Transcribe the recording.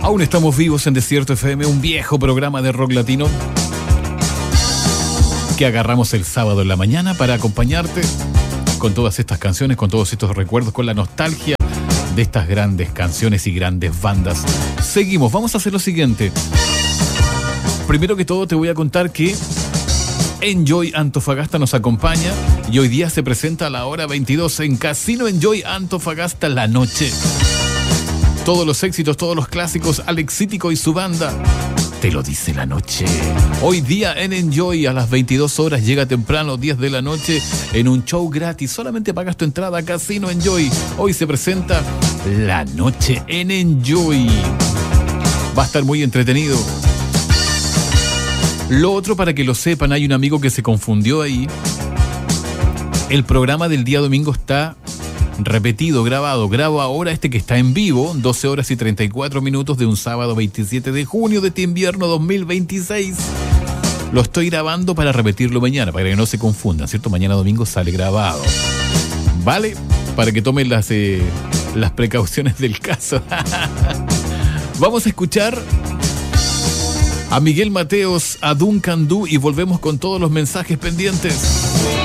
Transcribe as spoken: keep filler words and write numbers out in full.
Aún estamos vivos en Desierto F M, un viejo programa de rock latino que agarramos el sábado en la mañana para acompañarte con todas estas canciones, con todos estos recuerdos, con la nostalgia de estas grandes canciones y grandes bandas. Seguimos, vamos a hacer lo siguiente. Primero que todo te voy a contar que Enjoy Antofagasta nos acompaña y hoy día se presenta a la hora veintidós en Casino Enjoy Antofagasta la noche. Todos los éxitos, todos los clásicos, Alex Cítico y su banda. Te lo dice la noche. Hoy día en Enjoy a las veintidós horas, llega temprano, diez de la noche, en un show gratis. Solamente pagas tu entrada a Casino Enjoy. Hoy se presenta la noche en Enjoy. Va a estar muy entretenido. Lo otro, para que lo sepan, hay un amigo que se confundió ahí. El programa del día domingo está repetido, grabado. Grabo ahora este que está en vivo, doce horas y treinta y cuatro minutos de un sábado veintisiete de junio de este invierno dos mil veintiséis. Lo estoy grabando para repetirlo mañana, para que no se confundan, ¿cierto? Mañana domingo sale grabado. ¿Vale? Para que tomen las, eh, las precauciones del caso. Vamos a escuchar a Miguel Mateos, a Duncan Du y volvemos con todos los mensajes pendientes.